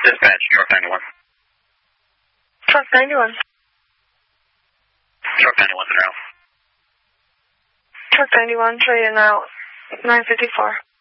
Dispatch, York 91. Truck 91. Truck 91's now. Truck 91, show you now. 954.